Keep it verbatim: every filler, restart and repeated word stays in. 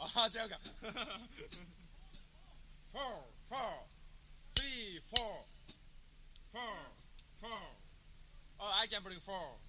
あ、違うか。four, four, three, four, four, four. Oh, I can bring four.